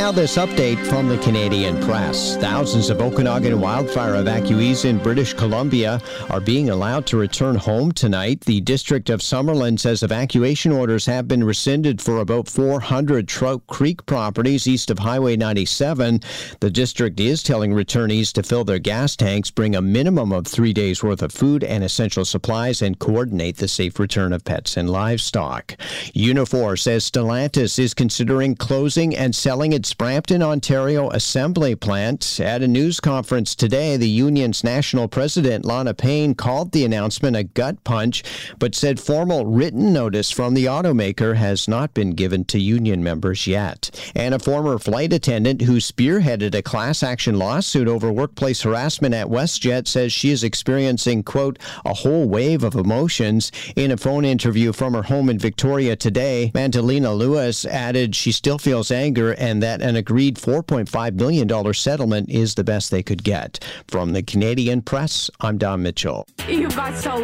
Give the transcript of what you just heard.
Now this update from the Canadian Press. Thousands of Okanagan wildfire evacuees in British Columbia are being allowed to return home tonight. The District of Summerland says evacuation orders have been rescinded for about 400 Trout Creek properties east of Highway 97. The district is telling returnees to fill their gas tanks, bring a minimum of 3 days' worth of food and essential supplies, and coordinate the safe return of pets and livestock. Unifor says Stellantis is considering closing and selling its Brampton, Ontario assembly plant. At a news conference today, the union's national president, Lana Payne, called the announcement a gut punch, but said formal written notice from the automaker has not been given to union members yet. And a former flight attendant who spearheaded a class action lawsuit over workplace harassment at WestJet says she is experiencing, quote, a whole wave of emotions. In a phone interview from her home in Victoria today, Mandelina Lewis added she still feels anger and that an agreed $4.5 million settlement is the best they could get. From the Canadian Press, I'm Don Mitchell. You got so